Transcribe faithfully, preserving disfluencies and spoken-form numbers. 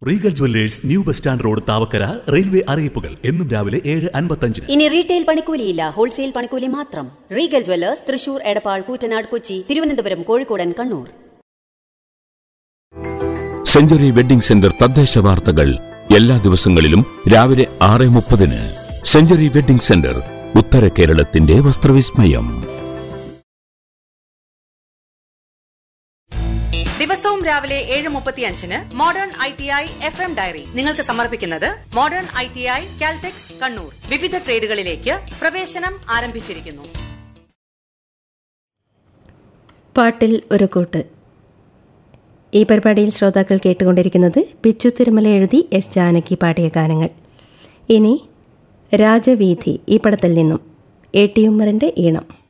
Regal jewellers new bus stand road Thavakkara railway അറിയിപ്പുകൾ എന്നും രാവിലെ ഏഴ് അൻപത്തഞ്ചിന്. ഇനി റീറ്റെയിൽ പണിക്കൂലിയില്ല, ഹോൾസെയിൽ പണിക്കൂലി മാത്രം. Regal jewellers, Thrissur, Edappal, Koottanad, Kochi, Thiruvananthapuram, കോഴിക്കോടൻ, Kannur. Century wedding centre തദ്ദേശ വാർത്തകൾ എല്ലാ ദിവസങ്ങളിലും രാവിലെ ആറ് മുപ്പതിന്. സെഞ്ചുറി വെഡിംഗ് സെന്റർ, ഉത്തര കേരളത്തിന്റെ വസ്ത്രവിസ്മയം. ദിവസവും രാവിലെ ഏഴ് മുപ്പത്തി അഞ്ചിന് modern I T I F M diary നിങ്ങൾക്ക് സമർപ്പിക്കുന്നത് modern I T I Caltex Kannur. വിവിധ ട്രേഡുകളിലേക്ക് പ്രവേശനം ആരംഭിച്ചിരിക്കുന്നു. പാട്ടിൽ ഒരു കൂട്ട്. ഈ പരിപാടിയിൽ ശ്രോതാക്കൾ കേട്ടുകൊണ്ടിരിക്കുന്നത് പിച്ചു തിരുമല എഴുതി എസ് ജാനകി പാടിയ ഗാനങ്ങൾ. ഇനി രാജവീഥി ഈ പടത്തിൽ നിന്നും എ ടി ഉമ്മറിൻ്റെ ഈണം.